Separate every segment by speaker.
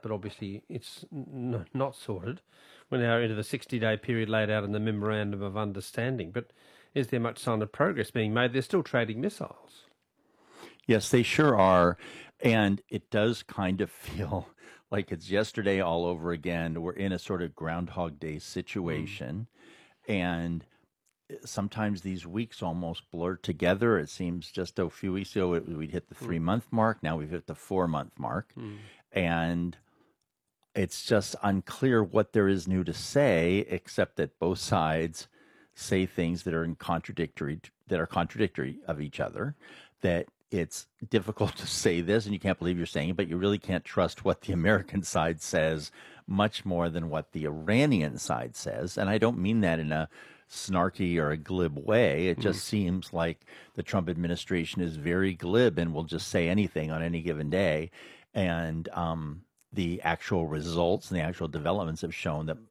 Speaker 1: but obviously it's not sorted. We're now into the 60-day period laid out in the Memorandum of Understanding. But is there much sign of progress being made? They're still trading missiles.
Speaker 2: Yes, they sure are. And it does kind of feel like it's yesterday all over again. We're in a sort of Groundhog Day situation. And sometimes these weeks almost blur together. It seems just a few weeks ago we'd hit the 3-month mark. Now we've hit the 4-month mark. And it's just unclear what there is new to say, except that both sides say things that are contradictory of each other, that it's difficult to say this and you can't believe you're saying it, but you really can't trust what the American side says much more than what the Iranian side says. And I don't mean that in a snarky or a glib way. It just seems like the Trump administration is very glib and will just say anything on any given day. And the actual results and the actual developments have shown that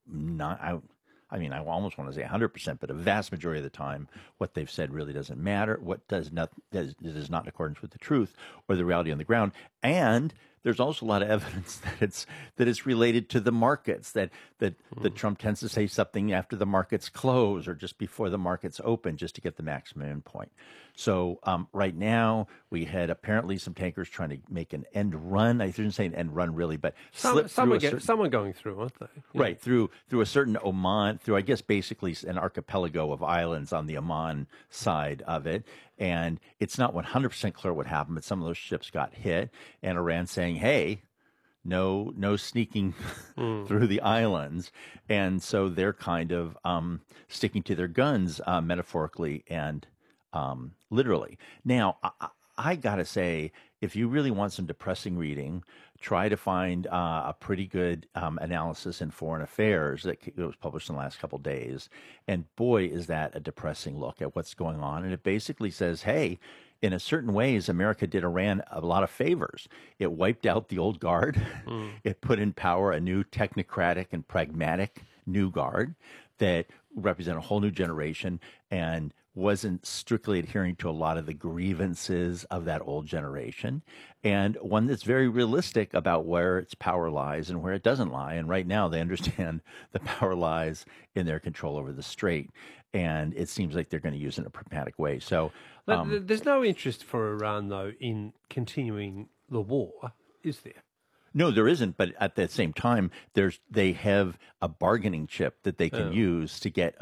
Speaker 2: I almost want to say 100%, but a vast majority of the time, what they've said really doesn't matter. What is not in accordance with the truth or the reality on the ground. And there's also a lot of evidence that it's related to the markets, that Trump tends to say something after the markets close or just before the markets open just to get the maximum endpoint. So right now we had apparently some tankers trying to make an end run. I shouldn't say an end run really, but
Speaker 1: someone going through, aren't they?
Speaker 2: Yeah. Right, through a certain Oman, through I guess basically an archipelago of islands on the Oman side of it. And it's not 100% clear what happened, but some of those ships got hit. And Iran saying, hey, no sneaking through the islands. And so they're kind of sticking to their guns metaphorically and literally. Now, I got to say, if you really want some depressing reading, try to find a pretty good analysis in Foreign Affairs that was published in the last couple of days. And boy, is that a depressing look at what's going on. And it basically says, hey, in a certain ways, America did Iran a lot of favors. It wiped out the old guard. It put in power a new technocratic and pragmatic new guard that represent a whole new generation and wasn't strictly adhering to a lot of the grievances of that old generation, and one that's very realistic about where its power lies and where it doesn't lie. And right now they understand the power lies in their control over the strait, and it seems like they're going to use it in a pragmatic way. So
Speaker 1: there's no interest for Iran, though, in continuing the war, is there?
Speaker 2: No, there isn't. But at the same time, they have a bargaining chip that they can use to get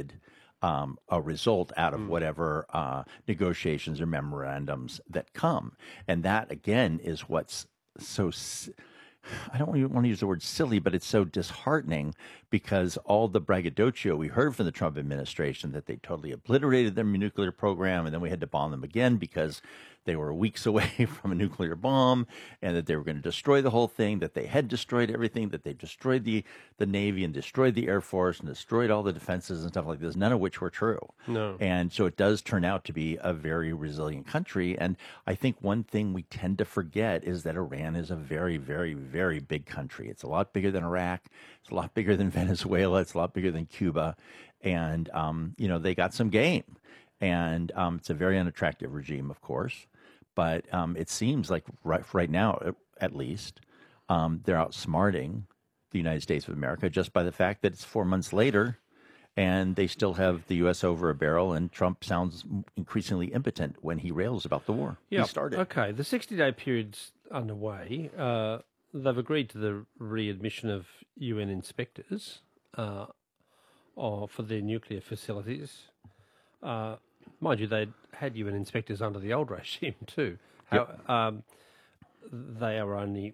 Speaker 2: a result out of whatever negotiations or memorandums that come. And that, again, is what's so, I don't even want to use the word silly, but it's so disheartening because all the braggadocio we heard from the Trump administration that they totally obliterated their nuclear program, and then we had to bomb them again because they were weeks away from a nuclear bomb, and that they were going to destroy the whole thing, that they had destroyed everything, that they destroyed the Navy and destroyed the Air Force and destroyed all the defenses and stuff like this, none of which were true.
Speaker 1: No.
Speaker 2: And so it does turn out to be a very resilient country. And I think one thing we tend to forget is that Iran is a very, very, very big country. It's a lot bigger than Iraq. It's a lot bigger than Venezuela. It's a lot bigger than Cuba. And, they got some game. And it's a very unattractive regime, of course. But it seems like right now, at least, they're outsmarting the United States of America just by the fact that it's 4 months later and they still have the U.S. over a barrel, and Trump sounds increasingly impotent when he rails about the war.
Speaker 1: Yeah.
Speaker 2: He started.
Speaker 1: Okay, the 60-day period's underway. They've agreed to the readmission of UN inspectors for their nuclear facilities. Mind you, they'd had UN inspectors under the old regime too.
Speaker 2: Yep.
Speaker 1: They are only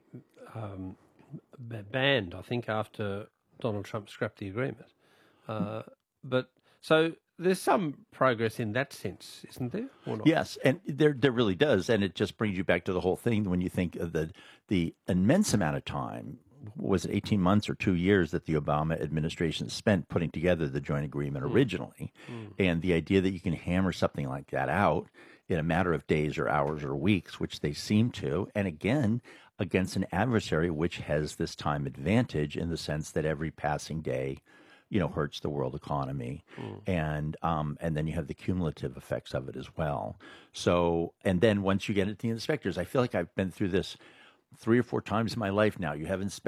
Speaker 1: banned, I think, after Donald Trump scrapped the agreement. But so there's some progress in that sense, isn't there? Or not?
Speaker 2: Yes, and there really does, and it just brings you back to the whole thing when you think of the immense amount of time. Was it 18 months or 2 years that the Obama administration spent putting together the joint agreement originally? And the idea that you can hammer something like that out in a matter of days or hours or weeks, which they seem to, and again, against an adversary which has this time advantage in the sense that every passing day, hurts the world economy. And then you have the cumulative effects of it as well. So, and then once you get into the inspectors, I feel like I've been through this 3 or 4 times in my life now. You have inspectors